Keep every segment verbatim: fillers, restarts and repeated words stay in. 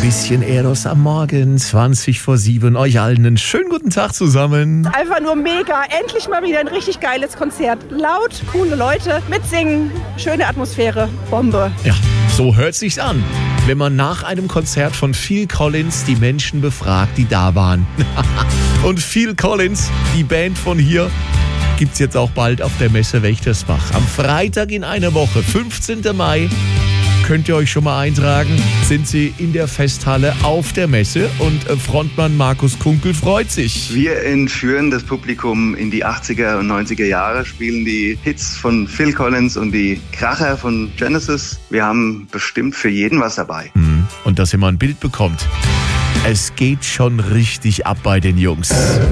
bisschen Eros am Morgen, zwanzig vor sieben. Euch allen einen schönen guten Tag zusammen. Einfach nur mega. Endlich mal wieder ein richtig geiles Konzert. Laut, coole Leute, mitsingen, schöne Atmosphäre, Bombe. Ja, so hört sich's an, wenn man nach einem Konzert von Phil Collins die Menschen befragt, die da waren. Und Phil Collins, die Band von hier, gibt's jetzt auch bald auf der Messe Wächtersbach. Am Freitag in einer Woche, fünfzehnten Mai, könnt ihr euch schon mal eintragen, sind sie in der Festhalle auf der Messe und Frontmann Markus Kunkel freut sich. Wir entführen das Publikum in die achtziger und neunziger Jahre, spielen die Hits von Phil Collins und die Kracher von Genesis. Wir haben bestimmt für jeden was dabei. Und dass ihr mal ein Bild bekommt. Es geht schon richtig ab bei den Jungs.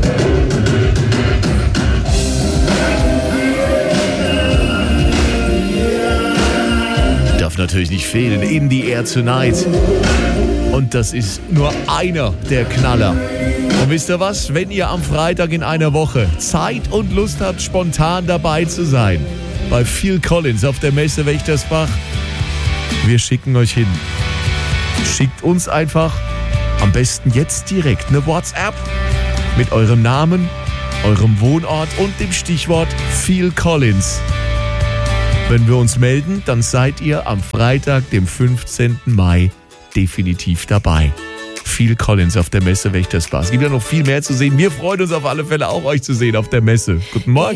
Darf natürlich nicht fehlen, In the Air Tonight. Und das ist nur einer der Knaller. Und wisst ihr was? Wenn ihr am Freitag in einer Woche Zeit und Lust habt, spontan dabei zu sein, bei Phil Collins auf der Messe Wächtersbach, wir schicken euch hin. Schickt uns einfach am besten jetzt direkt eine WhatsApp mit eurem Namen, eurem Wohnort und dem Stichwort Phil Collins. Wenn wir uns melden, dann seid ihr am Freitag, dem fünfzehnten Mai, definitiv dabei. Phil Collins auf der Messe Wächtersbach. Es gibt ja noch viel mehr zu sehen. Wir freuen uns auf alle Fälle auch, euch zu sehen auf der Messe. Guten Morgen.